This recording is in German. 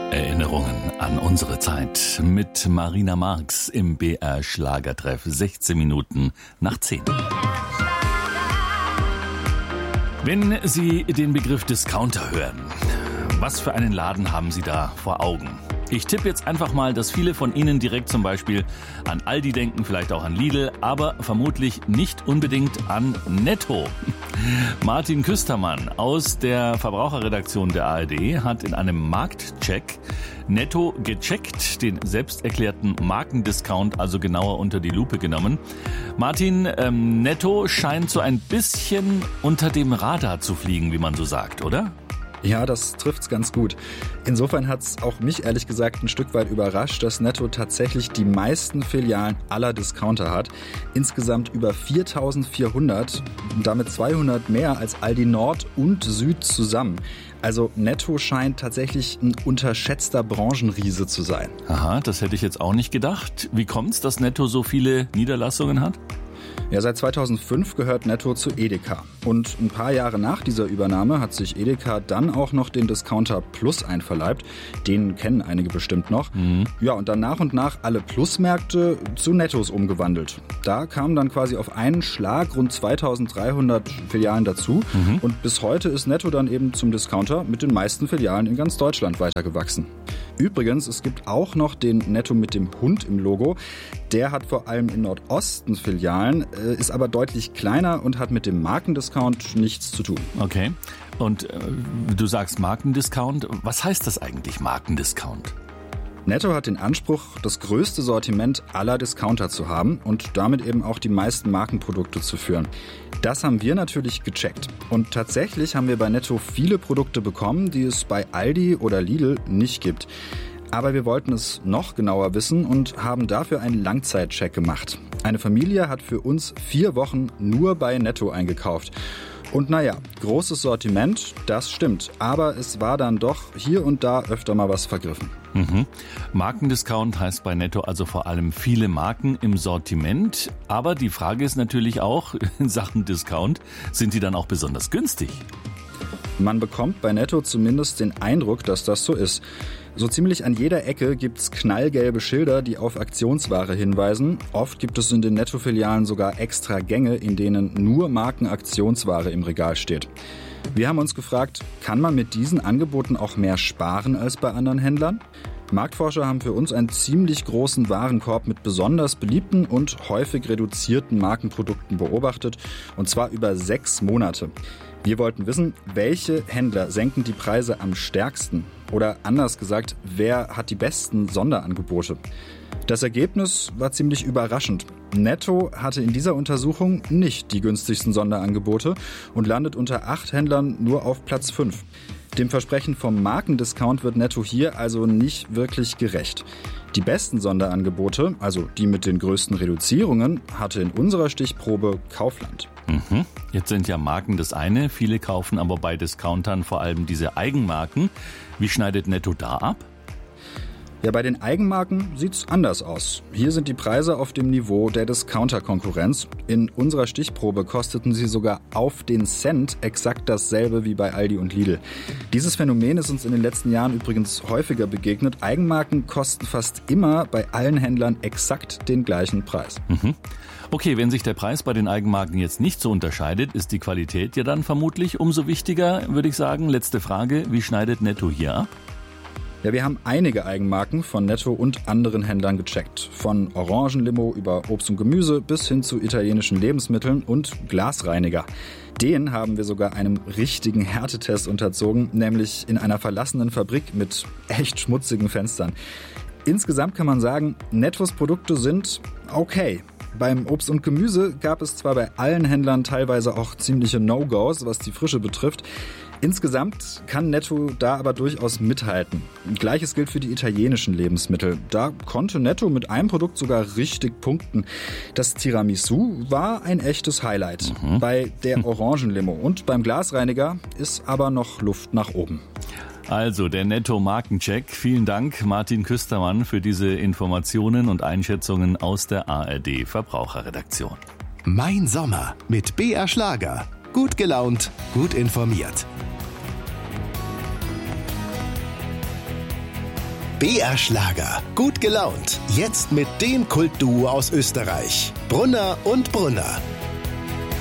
Erinnerungen an unsere Zeit mit Marina Marx im BR Schlagertreff, 16 Minuten nach 10. Wenn Sie den Begriff Discounter hören, was für einen Laden haben Sie da vor Augen? Ich tippe jetzt einfach mal, dass viele von Ihnen direkt zum Beispiel an Aldi denken, vielleicht auch an Lidl, aber vermutlich nicht unbedingt an Netto. Martin Küstermann aus der Verbraucherredaktion der ARD hat in einem Marktcheck Netto gecheckt, den selbsterklärten Markendiscount also genauer unter die Lupe genommen. Martin, Netto scheint so ein bisschen unter dem Radar zu fliegen, wie man so sagt, oder? Ja, das trifft's ganz gut. Insofern hat's auch mich ehrlich gesagt ein Stück weit überrascht, dass Netto tatsächlich die meisten Filialen aller Discounter hat. Insgesamt über 4.400, damit 200 mehr als Aldi Nord und Süd zusammen. Also Netto scheint tatsächlich ein unterschätzter Branchenriese zu sein. Aha, das hätte ich jetzt auch nicht gedacht. Wie kommt's, dass Netto so viele Niederlassungen hat? Ja, seit 2005 gehört Netto zu Edeka. Und ein paar Jahre nach dieser Übernahme hat sich Edeka dann auch noch den Discounter Plus einverleibt. Den kennen einige bestimmt noch. Ja, und dann nach und nach alle Plus-Märkte zu Nettos umgewandelt. Da kamen dann quasi auf einen Schlag rund 2300 Filialen dazu. Und bis heute ist Netto dann eben zum Discounter mit den meisten Filialen in ganz Deutschland weitergewachsen. Übrigens, es gibt auch noch den Netto mit dem Hund im Logo. Der hat vor allem in Nordosten Filialen, ist aber deutlich kleiner und hat mit dem Markendiscount nichts zu tun. Okay. Und du sagst Markendiscount. Was heißt das eigentlich, Markendiscount? Netto hat den Anspruch, das größte Sortiment aller Discounter zu haben und damit eben auch die meisten Markenprodukte zu führen. Das haben wir natürlich gecheckt. Und tatsächlich haben wir bei Netto viele Produkte bekommen, die es bei Aldi oder Lidl nicht gibt. Aber wir wollten es noch genauer wissen und haben dafür einen Langzeitcheck gemacht. Eine Familie hat für uns 4 Wochen nur bei Netto eingekauft. Und naja, großes Sortiment, das stimmt. Aber es war dann doch hier und da öfter mal was vergriffen. Markendiscount heißt bei Netto also vor allem viele Marken im Sortiment. Aber die Frage ist natürlich auch, in Sachen Discount, sind die dann auch besonders günstig? Man bekommt bei Netto zumindest den Eindruck, dass das so ist. So ziemlich an jeder Ecke gibt's knallgelbe Schilder, die auf Aktionsware hinweisen. Oft gibt es in den Netto-Filialen sogar extra Gänge, in denen nur Markenaktionsware im Regal steht. Wir haben uns gefragt, kann man mit diesen Angeboten auch mehr sparen als bei anderen Händlern? Marktforscher haben für uns einen ziemlich großen Warenkorb mit besonders beliebten und häufig reduzierten Markenprodukten beobachtet, und zwar über 6 Monate. Wir wollten wissen, welche Händler senken die Preise am stärksten? Oder anders gesagt, wer hat die besten Sonderangebote? Das Ergebnis war ziemlich überraschend. Netto hatte in dieser Untersuchung nicht die günstigsten Sonderangebote und landet unter 8 Händlern nur auf Platz 5. Dem Versprechen vom Markendiscount wird Netto hier also nicht wirklich gerecht. Die besten Sonderangebote, also die mit den größten Reduzierungen, hatte in unserer Stichprobe Kaufland. Jetzt sind ja Marken das eine, viele kaufen aber bei Discountern vor allem diese Eigenmarken. Wie schneidet Netto da ab? Ja, bei den Eigenmarken sieht's anders aus. Hier sind die Preise auf dem Niveau der Discounter-Konkurrenz. In unserer Stichprobe kosteten sie sogar auf den Cent exakt dasselbe wie bei Aldi und Lidl. Dieses Phänomen ist uns in den letzten Jahren übrigens häufiger begegnet. Eigenmarken kosten fast immer bei allen Händlern exakt den gleichen Preis. Okay, wenn sich der Preis bei den Eigenmarken jetzt nicht so unterscheidet, ist die Qualität ja dann vermutlich umso wichtiger, würde ich sagen. Letzte Frage, wie schneidet Netto hier ab? Ja, wir haben einige Eigenmarken von Netto und anderen Händlern gecheckt. Von Orangenlimo über Obst und Gemüse bis hin zu italienischen Lebensmitteln und Glasreiniger. Den haben wir sogar einem richtigen Härtetest unterzogen, nämlich in einer verlassenen Fabrik mit echt schmutzigen Fenstern. Insgesamt kann man sagen, Nettos Produkte sind okay. Beim Obst und Gemüse gab es zwar bei allen Händlern teilweise auch ziemliche No-Gos, was die Frische betrifft. Insgesamt kann Netto da aber durchaus mithalten. Gleiches gilt für die italienischen Lebensmittel. Da konnte Netto mit einem Produkt sogar richtig punkten. Das Tiramisu war ein echtes Highlight. Bei der Orangenlimo und beim Glasreiniger ist aber noch Luft nach oben. Also der Netto-Markencheck. Vielen Dank, Martin Küstermann, für diese Informationen und Einschätzungen aus der ARD Verbraucherredaktion. Mein Sommer mit BR Schlager. Gut gelaunt, gut informiert. BR Schlager. Gut gelaunt. Jetzt mit dem Kultduo aus Österreich. Brunner und Brunner.